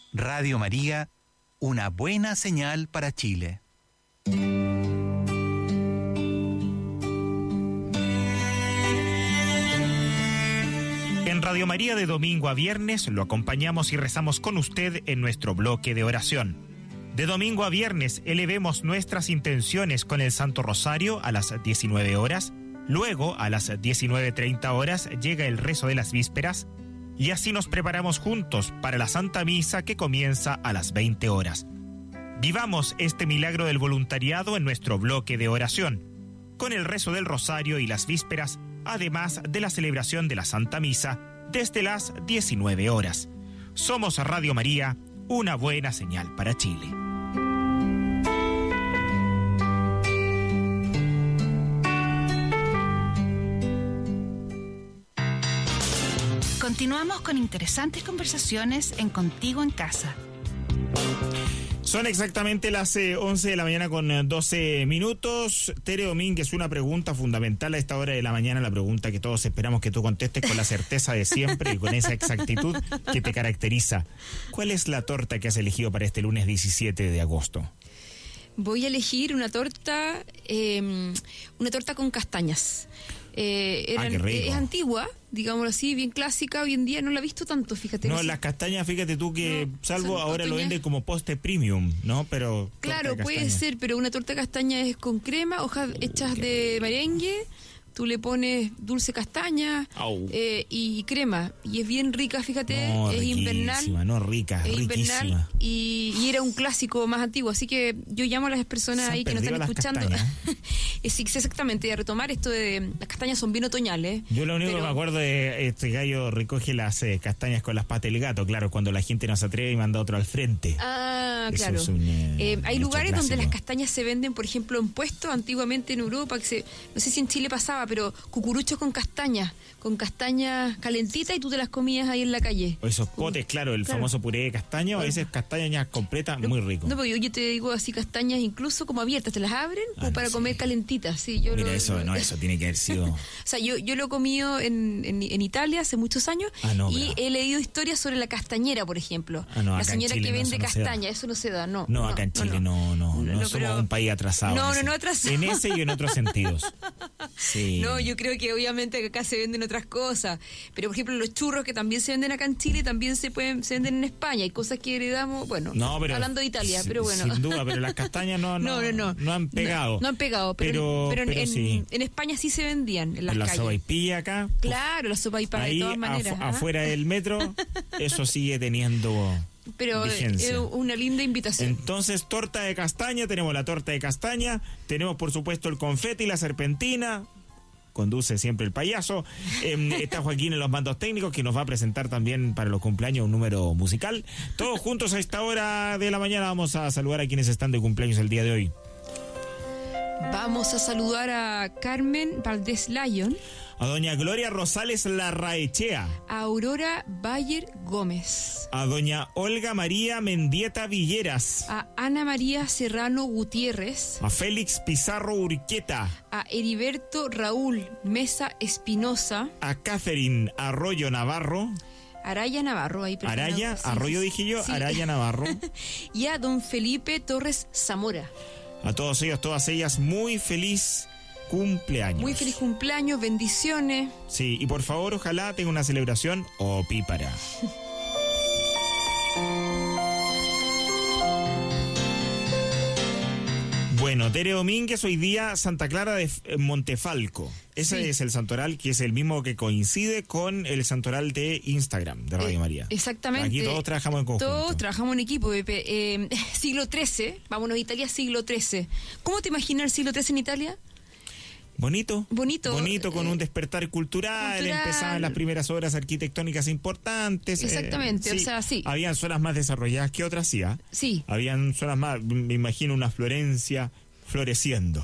Radio María, una buena señal para Chile. En Radio María de domingo a viernes lo acompañamos y rezamos con usted en nuestro bloque de oración. De domingo a viernes elevemos nuestras intenciones con el Santo Rosario a las 19 horas, luego a las 19:30 horas llega el rezo de las vísperas y así nos preparamos juntos para la Santa Misa que comienza a las 20 horas. Vivamos este milagro del voluntariado en nuestro bloque de oración, con el rezo del Rosario y las vísperas, además de la celebración de la Santa Misa desde las 19 horas. Somos Radio María, una buena señal para Chile. Continuamos con interesantes conversaciones en Contigo en Casa. Son exactamente las 11 de la mañana con 12 minutos. Tere Domínguez, una pregunta fundamental a esta hora de la mañana, la pregunta que todos esperamos que tú contestes con la certeza de siempre y con esa exactitud que te caracteriza. ¿Cuál es la torta que has elegido para este lunes 17 de agosto? Voy a elegir una torta con castañas. Qué rico. Es antigua, digámoslo así, bien clásica. Hoy en día no la he visto tanto, fíjate. No, las castañas, fíjate tú que, no, salvo ahora lo venden como postre premium, ¿no? Pero claro, puede ser, pero una torta de castaña es con crema, hojas hechas de merengue. Tú le pones dulce castaña y crema. Y es bien rica, fíjate, no, es invernal. No, rica, es riquísima. Invernal y era un clásico más antiguo. Así que yo llamo a las personas ahí que nos están escuchando. Sí, exactamente, a retomar esto de las castañas son bien otoñales. Yo lo único que me acuerdo de este gallo recoge las castañas con las patas del gato, claro, cuando la gente no se atreve y manda otro al frente. Ah, eso claro. Hay lugares clásico donde las castañas se venden, por ejemplo, en puestos antiguamente en Europa, no sé si en Chile pasaba, pero cucuruchos con castañas calentitas y tú te las comías ahí en la calle. O esos potes, claro, el famoso puré de castaña, o a veces castañas completas, muy rico. No, porque yo te digo así castañas incluso como abiertas, te las abren como para comer calentitas. Sí, mira, eso tiene que haber sido... O sea, yo lo he comido en Italia hace muchos años y he leído historias sobre la castañera, por ejemplo. La señora que vende castaña, eso no se da, no. No, acá en Chile no somos un país atrasado. No atrasado. En ese y en otros sentidos. Sí. No, yo creo que obviamente acá se venden otras cosas, pero por ejemplo los churros que también se venden acá en Chile también se venden en España. Hay cosas que heredamos, hablando de Italia, pero bueno. Sin duda, pero las castañas no han pegado. No han pegado, pero sí. En España sí se vendían en las calles. La sopaipilla acá. Claro, la sopaipilla de todas maneras. Afuera del metro, eso sigue teniendo... Pero es una linda invitación. Entonces, torta de castaña, tenemos la torta de castaña, tenemos por supuesto el confeti y la serpentina, conduce siempre el payaso, está Joaquín en los mandos técnicos que nos va a presentar también para los cumpleaños un número musical. Todos juntos a esta hora de la mañana vamos a saludar a quienes están de cumpleaños el día de hoy. Vamos a saludar a Carmen Valdés Lyon, a doña Gloria Rosales Larraechea, a Aurora Bayer Gómez, a doña Olga María Mendieta Villeras, a Ana María Serrano Gutiérrez, a Félix Pizarro Urquieta, a Heriberto Raúl Mesa Espinosa, a Catherine Arroyo Navarro, Araya Navarro, Araya, sí, Arroyo dije yo, sí. Araya Navarro, y a don Felipe Torres Zamora. A todos ellos, todas ellas, muy feliz cumpleaños. Muy feliz cumpleaños, bendiciones. Sí, y por favor, ojalá tenga una celebración opípara. Bueno, Tere Domínguez, hoy día Santa Clara de Montefalco. Ese es el santoral que es el mismo que coincide con el santoral de Instagram de Radio María. Exactamente. Aquí todos trabajamos en conjunto. Todos trabajamos en equipo, Pepe. Siglo XIII, vámonos a Italia, siglo XIII. ¿Cómo te imaginas el siglo XIII en Italia? Bonito, con un despertar cultural, empezaban las primeras obras arquitectónicas importantes. Exactamente, sí, o sea, sí. Habían zonas más desarrolladas que otras, sí. Sí. Habían zonas más, me imagino una Florencia floreciendo.